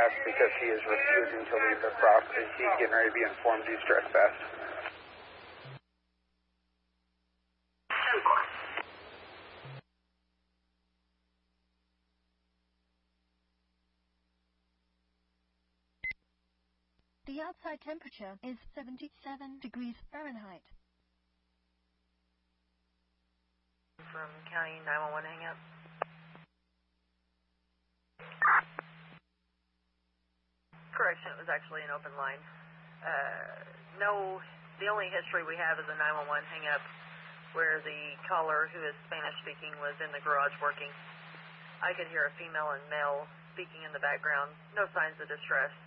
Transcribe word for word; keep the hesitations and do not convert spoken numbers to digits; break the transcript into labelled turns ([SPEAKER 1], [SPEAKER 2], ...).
[SPEAKER 1] trespassed because he is refusing to leave the property. He's getting ready to be informed he's trespassed.
[SPEAKER 2] The outside temperature is seventy-seven degrees Fahrenheit.
[SPEAKER 3] From County nine one one hang up. Correction, it was actually an open line. Uh, no, the only history we have is a nine one one hang up where the caller, who is Spanish speaking, was in the garage working. I could hear a female and male speaking in the background. No signs of distress.